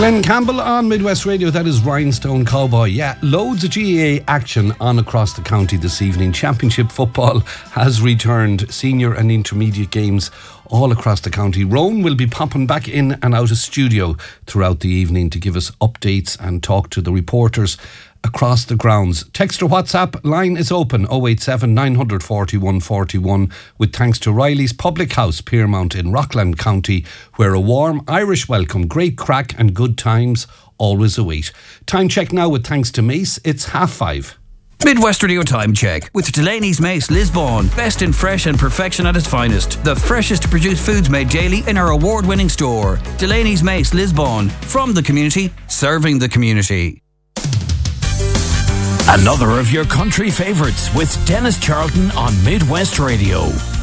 Glenn Campbell on Midwest Radio. That is Rhinestone Cowboy. Yeah, loads of GAA action on across the county this evening. Championship football has returned. Senior and intermediate games all across the county. Rowan will be popping back in and out of studio throughout the evening to give us updates and talk to the reporters across the grounds. Text or WhatsApp line is open 087 941 41 with thanks to Riley's Public House, Piermount in Rockland County, where a warm Irish welcome, great crack and good times always await. Time check now with thanks to Mace. It's 5:30. Midwest Radio Time Check with Delaney's Mace Lisbon. Best in fresh and perfection at its finest. The freshest produced foods made daily in our award-winning store. Delaney's Mace Lisbon. From the community, serving the community. Another of your country favourites with Dennis Charlton on Midwest Radio.